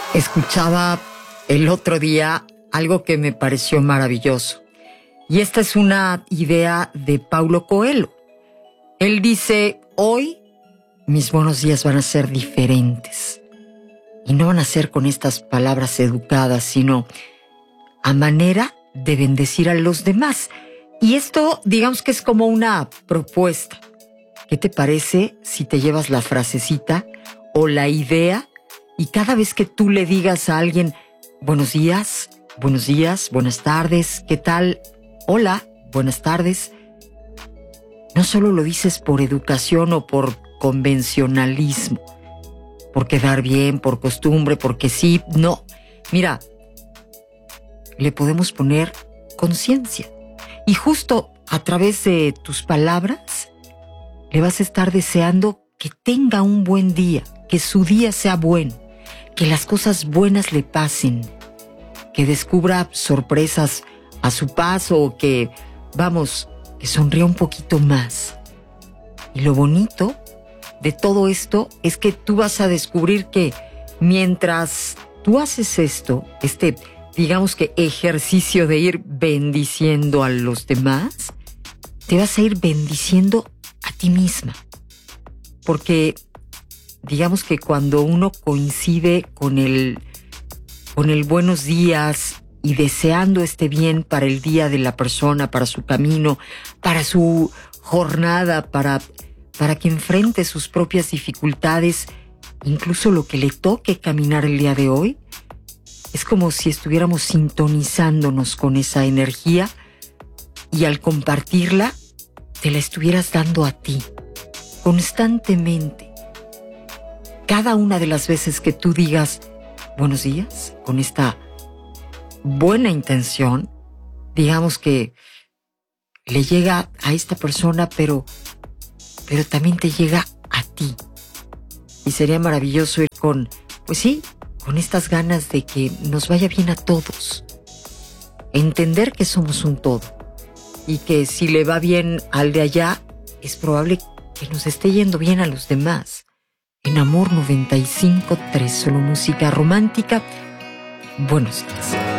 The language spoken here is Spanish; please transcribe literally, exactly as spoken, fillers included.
Escuchaba el otro día algo que me pareció maravilloso. Y esta es una idea de Paulo Coelho. Él dice, hoy mis buenos días van a ser diferentes. Y no van a ser con estas palabras educadas, sino a manera de bendecir a los demás. Y esto, digamos que es como una propuesta. ¿Qué te parece si te llevas la frasecita o la idea y cada vez que tú le digas a alguien, buenos días, buenos días, buenas tardes, ¿qué tal? Hola, buenas tardes. No solo lo dices por educación o por convencionalismo, por quedar bien, por costumbre, porque sí, no. Mira, le podemos poner conciencia. Y justo a través de tus palabras, le vas a estar deseando que tenga un buen día, que su día sea bueno, que las cosas buenas le pasen, que descubra sorpresas a su paso o que, vamos, que sonría un poquito más. Y lo bonito de todo esto es que tú vas a descubrir que mientras tú haces esto, este, digamos que ejercicio de ir bendiciendo a los demás, te vas a ir bendiciendo a ti misma. Porque digamos que cuando uno coincide con el, con el buenos días y deseando este bien para el día de la persona, para su camino, para su jornada, para, para que enfrente sus propias dificultades, incluso lo que le toque caminar el día de hoy, es como si estuviéramos sintonizándonos con esa energía y al compartirla, te la estuvieras dando a ti, constantemente. Cada una de las veces que tú digas buenos días, con esta buena intención, digamos que le llega a esta persona, pero, pero también te llega a ti. Y sería maravilloso ir con, pues sí, con estas ganas de que nos vaya bien a todos. Entender que somos un todo y que si le va bien al de allá, es probable que nos esté yendo bien a los demás. En Amor noventa y cinco punto tres, solo música romántica. Buenos días.